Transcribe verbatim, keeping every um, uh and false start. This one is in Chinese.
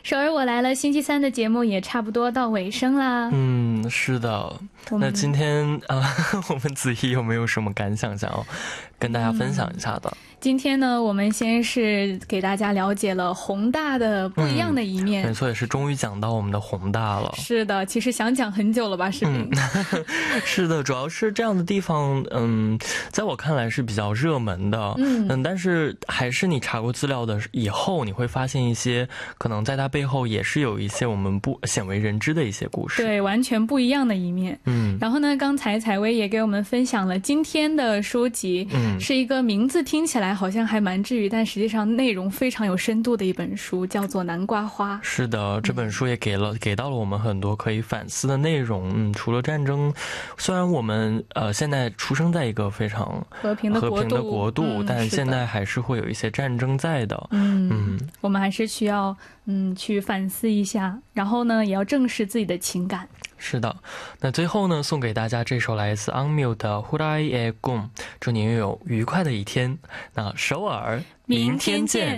首尔我来了星期三的节目也差不多到尾声啦。 嗯，是的。那今天啊，我们子怡有没有什么感想想要跟大家分享一下的？ 今天呢，我们先是给大家了解了宏大的不一样的一面。 没错，也是终于讲到我们的宏大了。 是的，其实想讲很久了吧，视频。 是的，主要是这样的地方，嗯，在我看来是比较热门的。嗯，但是还是你查过资料的以后，你会发现一些可能在它背后也是有一些我们不鲜为人知的一些故事。 对，完全不一样的一面。嗯，然后呢，刚才采薇也给我们分享了今天的书籍，嗯，是一个名字听起来好像还蛮治愈，但实际上内容非常有深度的一本书，叫做《南瓜花》。 是的，这本书也给了、嗯、给到了我们很多可以反思的内容。嗯，除了战争，虽然我们呃现在出生在一个非常和平的国度， 和平的国度嗯、但现在还是会有一些战争在的。 嗯嗯，我们还是需要嗯去反思一下，然后呢，也要正视自己的情感。 是的，那最后呢，送给大家这首来自昂缪的《후라이의 꿈》，祝您有愉快的一天。那首尔，明天见。